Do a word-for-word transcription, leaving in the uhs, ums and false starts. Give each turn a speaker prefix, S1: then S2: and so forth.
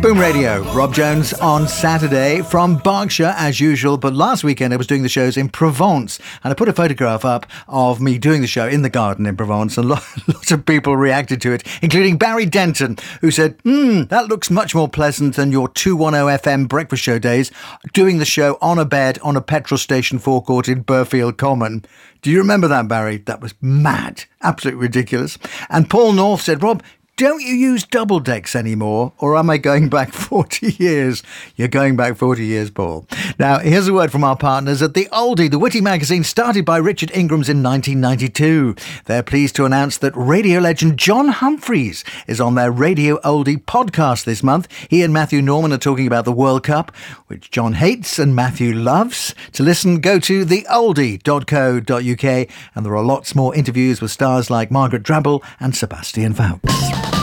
S1: Boom Radio, Rob Jones on Saturday from Berkshire as usual, but last weekend I was doing the shows in Provence and I put a photograph up of me doing the show in the garden in Provence and lots of people reacted to it, including Barry Denton, who said, hmm, that looks much more pleasant than your two ten F M breakfast show days, doing the show on a bed on a petrol station forecourt in Burfield Common. Do you remember that, Barry? That was mad, absolutely ridiculous. And Paul North said, Rob, don't you use double decks anymore, or am I going back forty years? You're going back forty years, Paul. Now, here's a word from our partners at The Oldie, the witty magazine started by Richard Ingrams in nineteen ninety-two. They're pleased to announce that radio legend John Humphreys is on their Radio Oldie podcast this month. He and Matthew Norman are talking about the World Cup, which John hates and Matthew loves. To listen, go to the oldie dot co dot uk, and there are lots more interviews with stars like Margaret Drabble and Sebastian Fawkes.